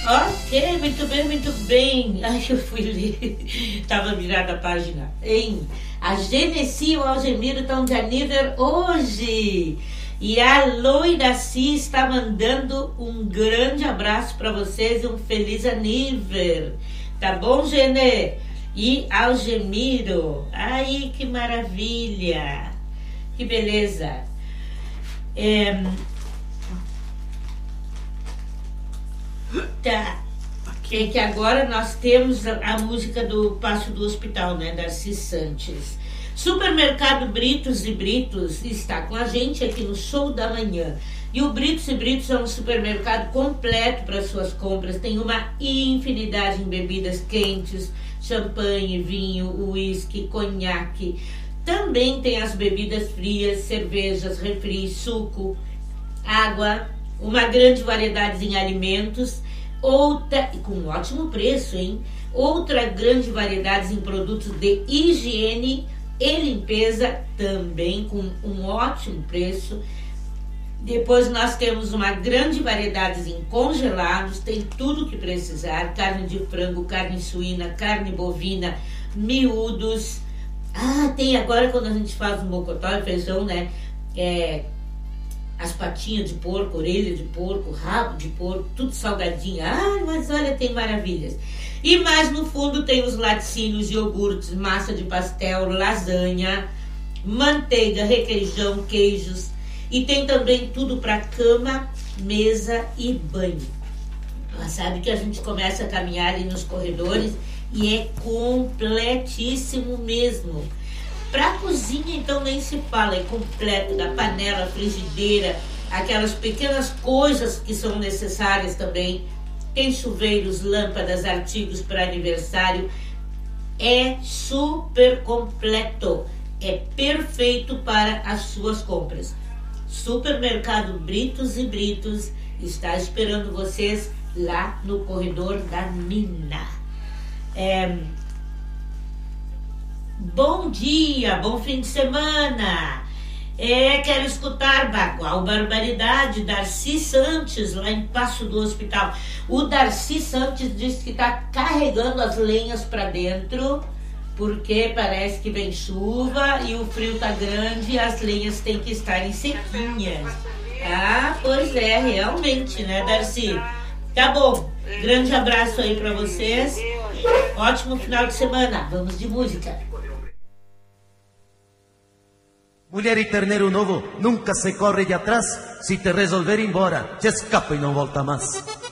Ok, muito bem, muito bem. Ai, eu fui ler. Tava virada a página. Hein? A Genesi e o Algemiro estão de aniversário hoje. E a Loiraci está mandando um grande abraço para vocês e um feliz aniversário. Tá bom, Gene? E Algemiro. Ai, que maravilha. Que beleza. Tá. Que agora nós temos a música do Passo do Hospital, né? Darcy Sanches. Supermercado Britos e Britos está com a gente aqui no Show da Manhã. E o Britos e Britos é um supermercado completo para suas compras. Tem uma infinidade em bebidas quentes, champanhe, vinho, uísque, conhaque. Também tem as bebidas frias, cervejas, refri, suco, água, uma grande variedade em alimentos, outra com um ótimo preço, hein? Outra grande variedade em produtos de higiene e limpeza, também com um ótimo preço. Depois nós temos uma grande variedade em congelados, tem tudo o que precisar, carne de frango, carne suína, carne bovina, miúdos. Tem agora quando a gente faz um mocotó e feijão, né? As patinhas de porco, orelha de porco, rabo de porco, tudo salgadinho. Mas olha, tem maravilhas. E mais no fundo tem os laticínios, iogurtes, massa de pastel, lasanha, manteiga, requeijão, queijos. E tem também tudo para cama, mesa e banho. Ela sabe que a gente começa a caminhar ali nos corredores e é completíssimo mesmo. Para a cozinha, então, nem se fala, é completo, da panela, frigideira, aquelas pequenas coisas que são necessárias também. Tem chuveiros, lâmpadas, artigos para aniversário. É super completo, é perfeito para as suas compras. Supermercado Britos e Britos está esperando vocês lá no corredor da Mina. Bom dia, bom fim de semana. Quero escutar Bagual Barbaridade, Darcy Sanches, lá em Passo do Hospital. O Darcy Sanches disse que está carregando as lenhas para dentro, porque parece que vem chuva e o frio tá grande e as lenhas têm que estarem sequinhas. Pois é, realmente, né, Darcy? Tá bom, grande abraço aí para vocês. Ótimo final de semana. Vamos de música. Mulher e terneiro novo, nunca se corre de atrás. Se te resolver ir embora, te escapa e não volta mais.